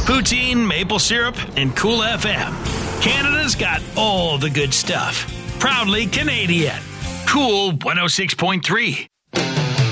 Poutine, maple syrup, and Cool FM. Canada's got all the good stuff. Proudly Canadian. Cool 106.3.